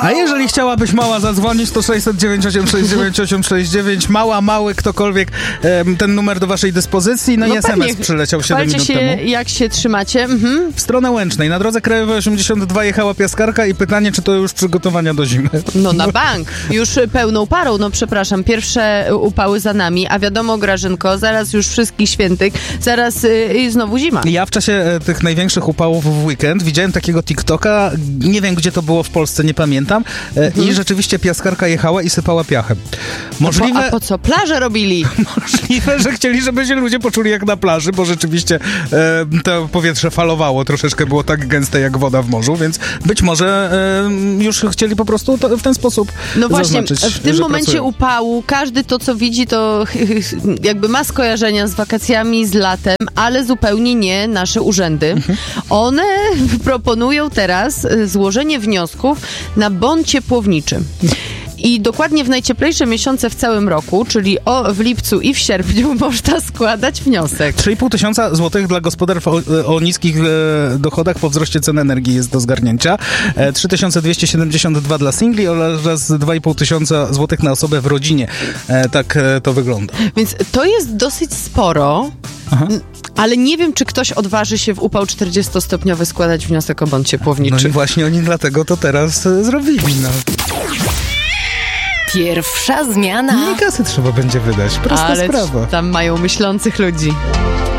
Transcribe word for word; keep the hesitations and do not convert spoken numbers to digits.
A jeżeli chciałabyś mała zadzwonić, to sześćset dziewięć osiem sześć dziewięć osiem sześć dziewięć. Mała, mały, ktokolwiek, ten numer do waszej dyspozycji. No, no i S M S przyleciał siedem minut się, temu. Jak się trzymacie? Mhm. W stronę Łęcznej. Na drodze krajowej osiemdziesiąt dwa jechała piaskarka i pytanie, czy to już przygotowania do zimy. No na bank. Już pełną parą. No przepraszam, pierwsze upały za nami, a wiadomo, Grażynko, zaraz już wszystkich świętych, zaraz i yy, znowu zima. Ja w czasie e, tych największych upałów w weekend widziałem takiego TikToka, nie wiem gdzie to było w Polsce, nie pamiętam, e, mhm. i rzeczywiście piaskarka jechała i sypała piachem. Możliwe... A po, a po co? Plażę robili? Możliwe, że chcieli, żeby się ludzie poczuli jak na plaży, bo rzeczywiście e, to powietrze falowało, troszeczkę było tak gęste jak woda w morzu, więc być może e, już chcieli po prostu to, w ten sposób No właśnie, zaznaczyć, w tym momencie pracują. upału każdy to, co widzi, to jakby ma skojarzenia z wakacjami, z latem, ale zupełnie nie nasze urzędy. Mhm. One proponują teraz złożenie wniosków na bon ciepłowniczy. I dokładnie w najcieplejsze miesiące w całym roku, czyli o, w lipcu i w sierpniu, można składać wniosek. trzy i pół tysiąca złotych dla gospodarstw o, o niskich e, dochodach po wzroście cen energii jest do zgarnięcia. E, trzy tysiące dwieście siedemdziesiąt dwa dla singli oraz dwa i pół tysiąca złotych na osobę w rodzinie. E, tak e, to wygląda. Więc to jest dosyć sporo. Aha. Ale nie wiem, czy ktoś odważy się w upał czterdziestostopniowy składać wniosek o bon ciepłowniczy. No i właśnie oni dlatego to teraz e, zrobili. No. Pierwsza zmiana. Mniej kasy trzeba będzie wydać. Prosta Ale sprawa. tam mają myślących ludzi.